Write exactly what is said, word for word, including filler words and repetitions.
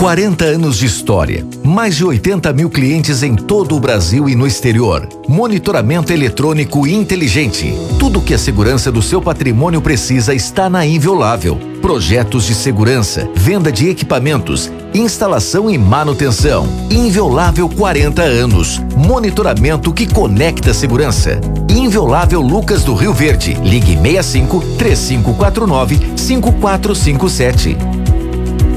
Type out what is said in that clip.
quarenta anos de história, mais de oitenta mil clientes em todo o Brasil e no exterior. Monitoramento eletrônico inteligente. Tudo que a segurança do seu patrimônio precisa está na Inviolável. Projetos de segurança, venda de equipamentos, instalação e manutenção. Inviolável quarenta anos. Monitoramento que conecta a segurança. Inviolável Lucas do Rio Verde. Ligue seis cinco, três cinco quatro nove, cinco quatro cinco sete.